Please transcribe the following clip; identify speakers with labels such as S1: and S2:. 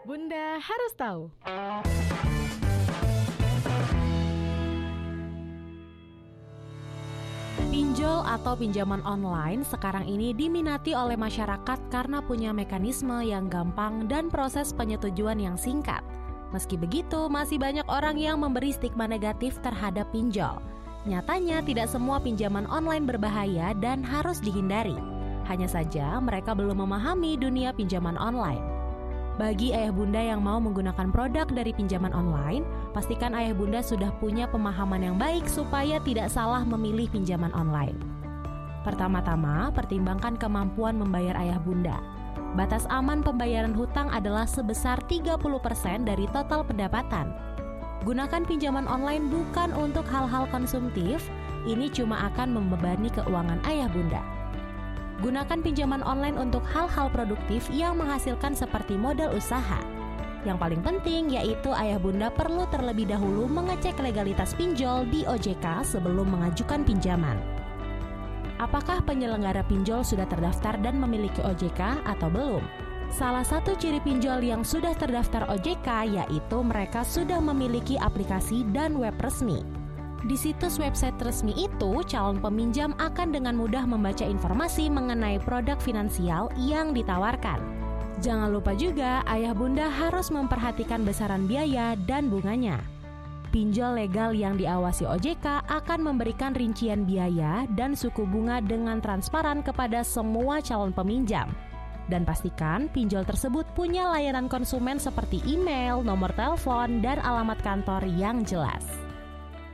S1: Bunda harus tahu. Pinjol atau pinjaman online sekarang ini diminati oleh masyarakat karena punya mekanisme yang gampang dan proses penyetujuan yang singkat. Meski begitu, masih banyak orang yang memberi stigma negatif terhadap pinjol. Nyatanya tidak semua pinjaman online berbahaya dan harus dihindari. Hanya saja mereka belum memahami dunia pinjaman online. Bagi ayah bunda yang mau menggunakan produk dari pinjaman online, pastikan ayah bunda sudah punya pemahaman yang baik supaya tidak salah memilih pinjaman online. Pertama-tama, pertimbangkan kemampuan membayar ayah bunda. Batas aman pembayaran hutang adalah sebesar 30% dari total pendapatan. Gunakan pinjaman online bukan untuk hal-hal konsumtif, ini cuma akan membebani keuangan ayah bunda. Gunakan pinjaman online untuk hal-hal produktif yang menghasilkan seperti modal usaha. Yang paling penting yaitu ayah bunda perlu terlebih dahulu mengecek legalitas pinjol di OJK sebelum mengajukan pinjaman. Apakah penyelenggara pinjol sudah terdaftar dan memiliki OJK atau belum? Salah satu ciri pinjol yang sudah terdaftar OJK yaitu mereka sudah memiliki aplikasi dan web resmi. Di situs website resmi itu, calon peminjam akan dengan mudah membaca informasi mengenai produk finansial yang ditawarkan. Jangan lupa juga, ayah bunda harus memperhatikan besaran biaya dan bunganya. Pinjol legal yang diawasi OJK akan memberikan rincian biaya dan suku bunga dengan transparan kepada semua calon peminjam. Dan pastikan pinjol tersebut punya layanan konsumen seperti email, nomor telepon, dan alamat kantor yang jelas.